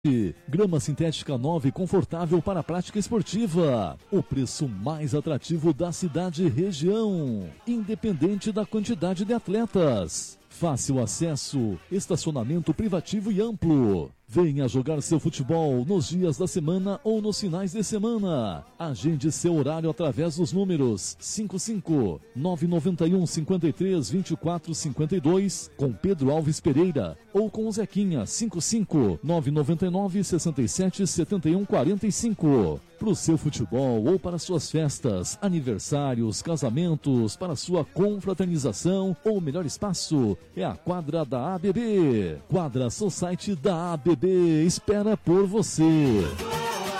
Grama sintética nova e confortável para a prática esportiva. O preço mais atrativo da cidade e região, independente da quantidade de atletas. Fácil acesso, estacionamento privativo e amplo. Venha jogar seu futebol nos dias da semana ou nos finais de semana. Agende seu horário através dos números 55-991 53-24-52 com Pedro Alves Pereira ou com o Zequinha 55-999 67-71-45. Para o seu futebol ou para suas festas, aniversários, casamentos, para sua confraternização ou o melhor espaço é a quadra da ABB. Quadra Society da ABB espera por você.